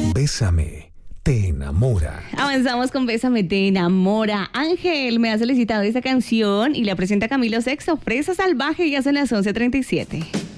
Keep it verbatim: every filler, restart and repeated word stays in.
Bésame, te enamora. Avanzamos con Bésame, te enamora. Ángel me ha solicitado esta canción y la presenta Camilo Sexto, Fresa Salvaje, y ya son las once treinta y siete.